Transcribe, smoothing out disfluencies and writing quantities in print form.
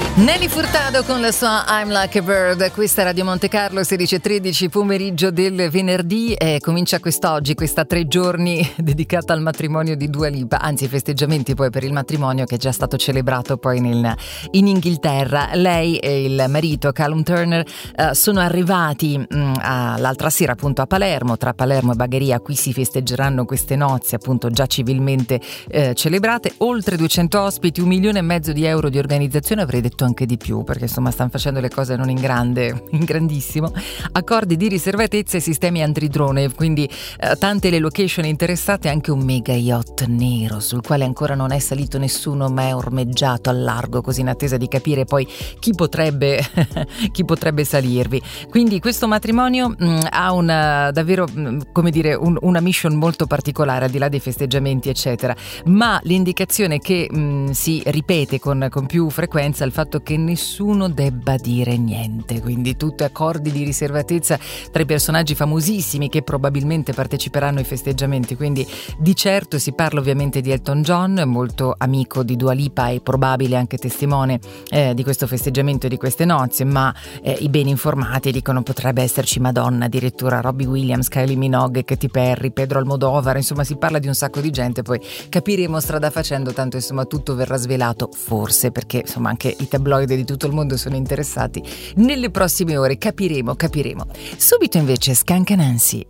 Nelly Furtado con la sua I'm Like a Bird. Questa è Radio Monte Carlo, 16:13, pomeriggio del venerdì. Comincia quest'oggi, questa 3 giorni dedicata al matrimonio di Dua Lipa, anzi ai festeggiamenti poi per il matrimonio che è già stato celebrato poi in Inghilterra. Lei e il marito Callum Turner sono arrivati l'altra sera appunto a Palermo. Tra Palermo e Bagheria qui si festeggeranno queste nozze appunto già civilmente celebrate. Oltre 200 ospiti, 1,5 milioni di euro di organizzazione, avrei detto anche di più perché insomma stanno facendo le cose non in grande, in grandissimo, accordi di riservatezza e sistemi antidrone, quindi tante le location interessate, anche un mega yacht nero sul quale ancora non è salito nessuno ma è ormeggiato al largo, così in attesa di capire poi chi potrebbe salirvi. Quindi questo matrimonio ha davvero come dire una mission molto particolare al di là dei festeggiamenti eccetera, ma l'indicazione che si ripete con più frequenza è il fatto che nessuno debba dire niente, quindi tutti accordi di riservatezza tra i personaggi famosissimi che probabilmente parteciperanno ai festeggiamenti. Quindi di certo si parla ovviamente di Elton John, molto amico di Dua Lipa e probabile anche testimone di questo festeggiamento e di queste nozze, ma i ben informati dicono potrebbe esserci Madonna, addirittura Robbie Williams, Kylie Minogue, Katy Perry, Pedro Almodovar, insomma si parla di un sacco di gente, poi capiremo strada facendo, tanto insomma tutto verrà svelato, forse, perché insomma anche i tabloid di tutto il mondo sono interessati. Nelle prossime ore capiremo. Subito invece Skunk Anansi.